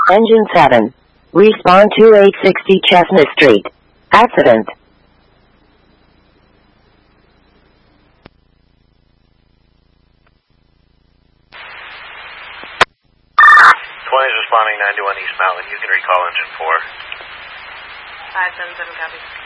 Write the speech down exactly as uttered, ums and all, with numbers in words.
Engine seven. Respawn two eight sixty Chestnut Street. Accident. twenty is responding nine to one East Mountain. You can recall engine four. five seven seven copy.